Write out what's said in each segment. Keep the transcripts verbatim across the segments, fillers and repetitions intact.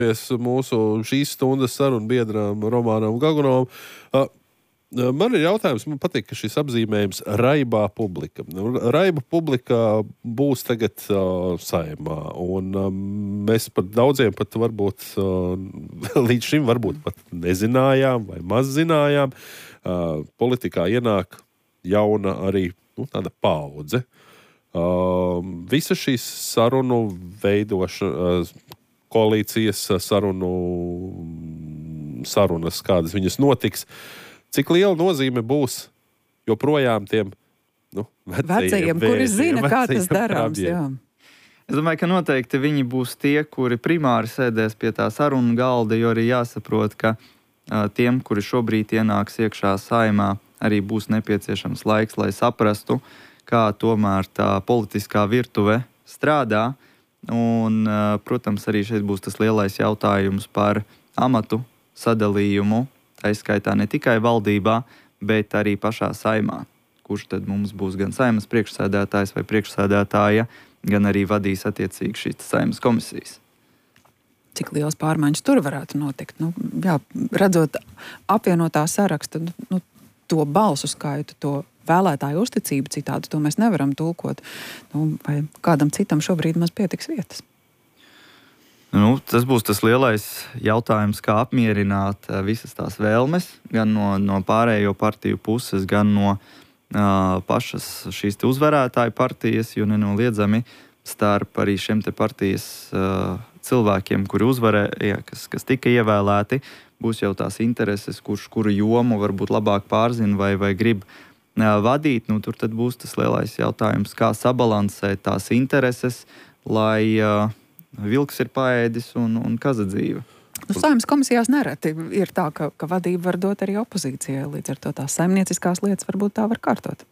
Mūsu šīs stundas sarunu biedram Romānam Gagunovam. Man ir jautājums, man patīk, ka šis apzīmējums raibā publika. Raiba publika būs tagad uh, Saeimā, un um, mēs par daudziem pat varbūt uh, līdz šim varbūt pat nezinājām vai maz zinājām. Uh, politikā ienāk jauna arī nu, tāda paudze. Uh, visa šīs sarunu veidošana, uh, koalīcijas sarunu sarunas, kādas viņas notiks, cik liela nozīme būs joprojām tiem nu, vecajiem, vecajiem kuri zina, kā tas darāms. Jā. Es domāju, ka noteikti viņi būs tie, kuri primāri sēdēs pie tā sarunu galda, jo arī jāsaprot, ka uh, tiem, kuri šobrīd ienāks iekšā Saeimā, arī būs nepieciešams laiks, lai saprastu, kā tomēr tā politiskā virtuve strādā. Un, uh, protams, arī šeit būs tas lielais jautājums par amatu sadalījumu, aizskaitā ne tikai valdībā, bet arī pašā Saeimā, kurš tad mums būs gan Saeimas priekšsēdētājs vai priekšsēdētāja, gan arī vadīs attiecīgi šīs Saeimas komisijas. Cik liels pārmaiņas tur varētu notikt? Nu, jā, redzot apvienotā sarakstu, nu, to balsu skaitu, to vēlētāju uzticību citādi, to mēs nevaram tulkot. Nu, vai kādam citam šobrīd maz pietiks vietas? Nu, tas būs tas lielais jautājums, kā apmierināt visas tās vēlmes, gan no, no pārējo partiju puses, gan no uh, pašas šīs te uzvarētāju partijas, jo nenoliedzami starp arī šiem te partijas uh, cilvēkiem, kuri uzvarēja, kas, kas tika ievēlēti, būs jau tās intereses, kurš kuru jomu varbūt labāk pārzina vai, vai grib uh, vadīt. Nu, tur tad būs tas lielais jautājums, kā sabalansēt tās intereses, lai uh, vilks ir paēdis un, un kaza dzīve. Nu, Saeimas komisijās nereti ir tā, ka, ka vadība var dot arī opozīcijai. Līdz ar to tās saimnieciskās lietas varbūt tā var kārtot.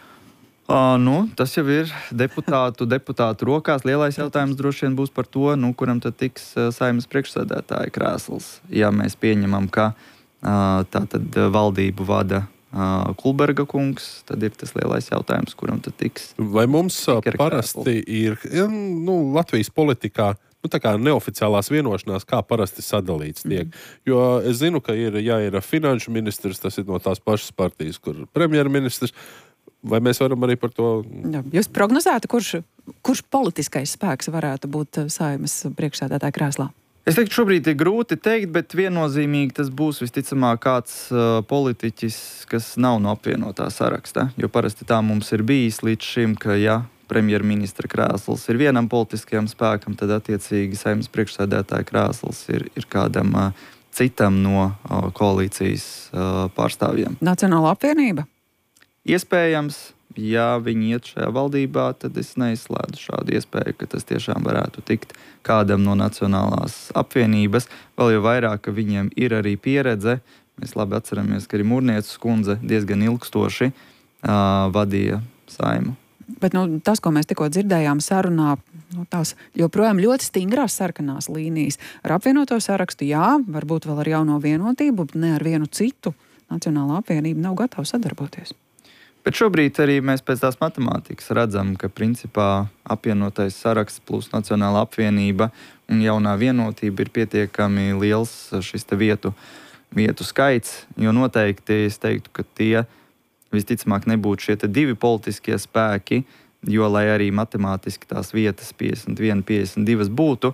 Uh, nu, tas jau ir deputātu, deputātu rokās. Lielais jautājums droši vien būs par to, nu, kuram tad tiks uh, Saeimas priekšsēdētāja krēsls. Ja mēs pieņemam, ka uh, tā tad valdību vada Uh, Kulberga kungs, tad ir tas lielais jautājums, kuram tad tiks. Vai mums parasti ir, nu, Latvijas politikā, nu, tā kā neoficiālās vienošanās, kā parasti sadalīts tiek? Mm. Jo es zinu, ka ir, ja ir finanšu ministrs, tas ir no tās pašas partijas, kur premjerministrs, vai mēs varam arī par to... Jā, jūs prognozētu, kurš, kurš politiskais spēks varētu būt Saeimas priekšsēdētāja krēslā? Es teiktu, šobrīd ir grūti teikt, bet viennozīmīgi tas būs visticamāk kāds uh, politiķis, kas nav no apvienotā saraksta. Jo parasti tā mums ir bijis līdz šim, ka ja premjerministra krēsls ir vienam politiskajam spēkam, tad attiecīgi Saeimas priekšsēdētāja krēsls ir, ir kādam uh, citam no uh, koalīcijas uh, pārstāvjiem. Nacionāla apvienība? Iespējams. Ja viņi iet šajā valdībā, tad es neizslēdzu šādu iespēju, ka tas tiešām varētu tikt kādam no Nacionālās apvienības. Vēl jau vairāk, ka viņiem ir arī pieredze. Mēs labi atceramies, ka arī Mūrnieces kundze diezgan ilgstoši uh, vadīja Saeimu. Bet nu, tas, ko mēs tikko dzirdējām sarunā, nu, tās joprojām ļoti stingrās sarkanās līnijas. Ar apvienoto sarakstu, jā, varbūt vēl ar jauno vienotību, bet ne ar vienu citu. Nacionālā apvienība nav gatava sadarboties. Bet šobrīd arī mēs pēc tās matemātikas redzam, ka principā apvienotais saraksts plus Nacionāla apvienība un jaunā vienotība ir pietiekami liels šis te vietu, vietu skaits, jo noteikti es teiktu, ka tie visticamāk nebūtu šie te divi politiskie spēki, jo lai arī matemātiski tās vietas piecdesmit viena, piecdesmit divi būtu,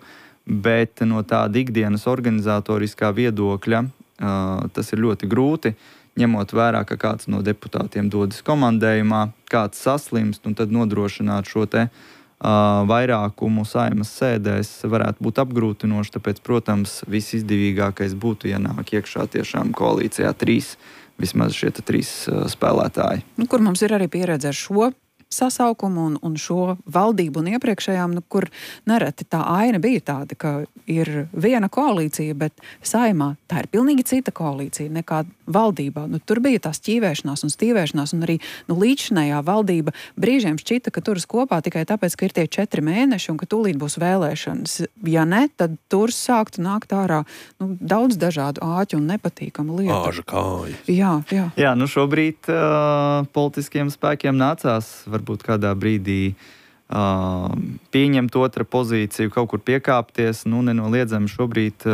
bet no tāda ikdienas organizatoriskā viedokļa uh, tas ir ļoti grūti, ņemot vērā, ka kāds no deputātiem dodas komandējumā, kāds saslimst, un tad nodrošināt šo te uh, vairākumu Saeimas sēdēs varētu būt apgrūtinoši, tāpēc, protams, visizdevīgākais būtu, ja nāk iekšā tiešām koalīcijā trīs, vismaz šie te trīs uh, spēlētāji. Nu, kur mums ir arī pieredze ar šo sasaukumu un, un šo valdību un iepriekšējām, nu, kur nereti tā aina bija tāda, ka ir viena koalīcija, bet Saeimā tā ir pilnīgi cita koalīcija nekā valdībā. Nu, tur bija tās ķīvēšanās un stīvēšanās, un arī nu, līdzšinējā valdība brīžiem šķita, ka turas kopā tikai tāpēc, ka ir tie četri mēneši un ka tūlīt būs vēlēšanas. Ja ne, tad tur sāktu nākt ārā nu, daudz dažādu āķu un nepatīkamu lietu. Āža kāja. Jā, jā. Jā, nu šobrīd uh, politiskiem spēkiem nācās varbūt kādā brīdī uh, pieņemt otra pozīciju, kaut kur piekāpties. Nu, nenoliedzami šobrīd